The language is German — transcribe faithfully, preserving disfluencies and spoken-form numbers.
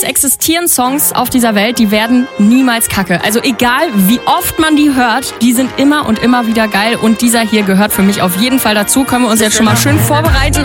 existieren Songs auf dieser Welt, die werden niemals kacke. Also egal, wie oft man die hört, die sind immer und immer wieder geil. Und dieser hier gehört für mich auf jeden Fall dazu. Können wir uns jetzt schon mal schön vorbereiten